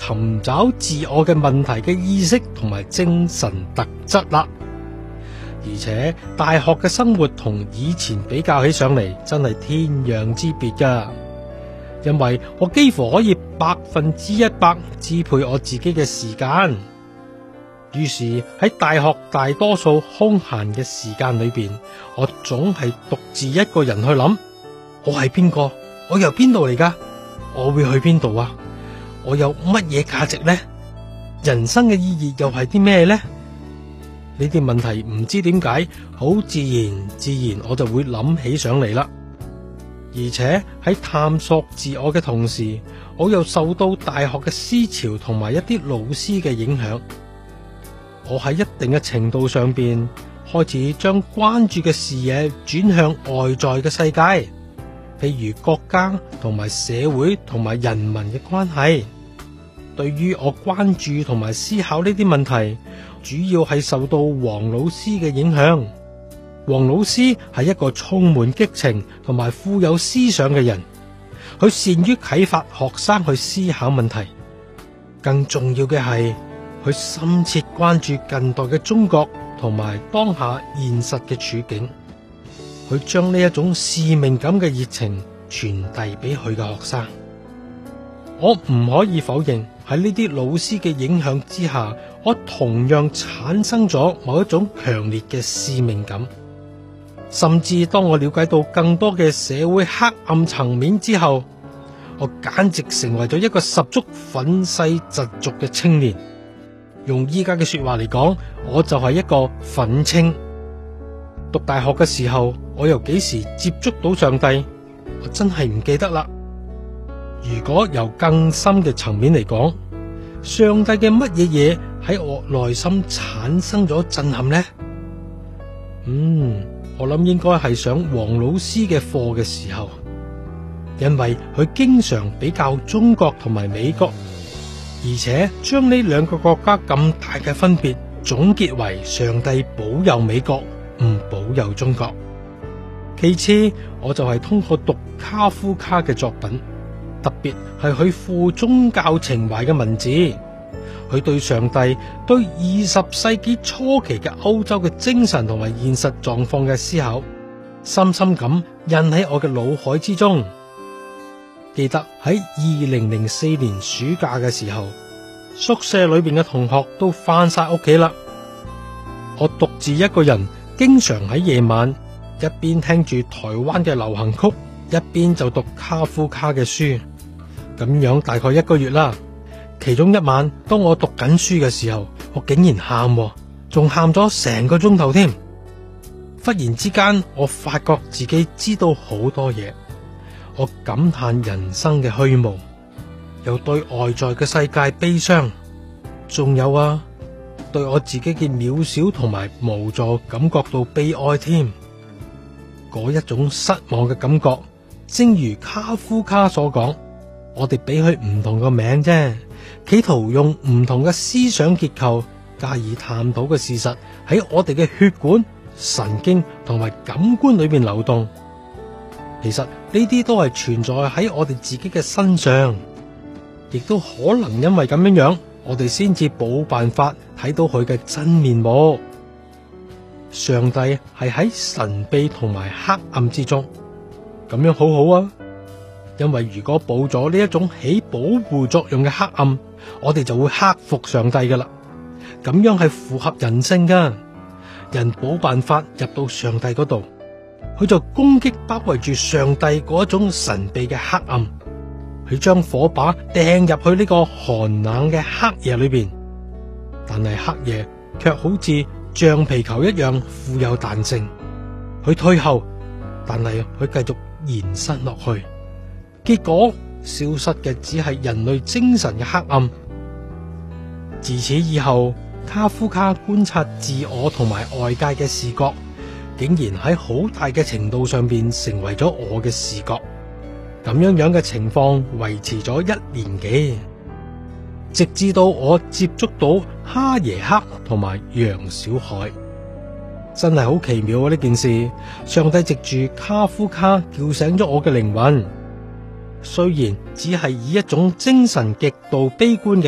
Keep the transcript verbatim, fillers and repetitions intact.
尋找自我嘅問題嘅意識同埋精神特質啦。而且大學嘅生活同以前比較起上嚟，真係天壤之別噶。因為我幾乎可以百分之一百支配我自己嘅時間。於是喺大學大多數空閒嘅時間裏邊，我總係獨自一個人去諗：我係邊個？我由邊度嚟噶？我會去邊度啊？我有乜嘢價值呢？人生嘅意義又係啲咩呢？呢啲問題唔知點解，好自然自然我就會諗起上嚟啦。而且喺探索自我嘅同時，我又受到大學嘅思潮同埋一啲老師嘅影響。我喺一定嘅程度上邊開始將關注嘅視野轉向外在嘅世界，譬如國家同埋社會同埋人民嘅關係。對於我關注同埋思考呢啲問題，主要係受到黃老師嘅影響。黃老師係一個充滿激情同埋富有思想嘅人，佢善於啟發學生去思考問題。更重要嘅係，佢深切關注近代嘅中國同埋當下現實嘅處境。佢將呢一種使命感嘅熱情傳遞俾佢嘅學生。我唔可以否認，喺呢啲老師嘅影響之下，我同樣產生咗某一種強烈嘅使命感。甚至當我了解到更多嘅社會黑暗層面之後，我簡直成為咗一個十足憤世嫉俗嘅青年。用依家嘅說話嚟講，我就係一個憤青。讀大學嘅時候，我又幾時接觸到上帝，我真係唔記得啦。如果由更深嘅層面嚟講，上帝嘅乜嘢嘢喺我內心產生咗震撼呢？嗯，我諗應該係上黃老師嘅課嘅時候，因為佢經常比較中國同埋美國，而且將呢兩個國家咁大嘅分別總結為上帝保佑美國，唔保佑中國。其次，我就係通過讀卡夫卡嘅作品，特別係佢富宗教情懷嘅文字，佢對上帝、對二十世紀初期嘅歐洲嘅精神同埋現實狀況嘅思考，深深咁印喺我嘅腦海之中。記得喺二零零四年暑假嘅時候，宿舍裏邊嘅同學都翻晒屋企啦，我獨自一個人，經常喺夜晚一邊聽住台灣嘅流行曲，一邊就讀卡夫卡嘅書。咁樣大概一個月啦。其中一晚，當我讀緊書嘅時候，我竟然喊，仲喊咗成個鐘頭添。忽然之間，我發覺自己知道好多嘢，我感嘆人生嘅虛無，又對外在嘅世界悲傷，仲有啊，對我自己嘅渺小同埋無助感覺到悲哀添。嗰一種失望嘅感覺，正如卡夫卡所講，我哋俾佢唔同個名啫，企圖用唔同嘅思想結構加以探討嘅事實喺我哋嘅血管、神經同埋感官裏邊流動。其實呢啲都係存在喺我哋自己嘅身上，亦都可能因為咁樣樣，我哋先至冇辦法睇到佢嘅真面目。上帝係喺神秘同埋黑暗之中，咁樣好好啊。因為如果冇咗呢一種起保護作用嘅黑暗，我哋就會克服上帝噶啦。咁樣係符合人性噶，人冇辦法入到上帝嗰度，佢就攻擊包圍住上帝嗰一種神秘嘅黑暗，佢將火把掟入去呢個寒冷嘅黑夜裏邊。但係黑夜卻好似橡皮球一樣富有彈性，佢退後，但係佢繼續延伸落去。結果消失嘅只係人類精神嘅黑暗。自此以後，卡夫卡觀察自我同埋外界嘅視覺，竟然喺好大嘅程度上邊成為咗我嘅視覺。咁樣樣嘅情況維持咗一年幾，直至到我接觸到哈耶克同埋楊小海。真係好奇妙啊！呢件事，上帝藉住卡夫卡叫醒咗我嘅靈魂。雖然只係以一種精神極度悲觀嘅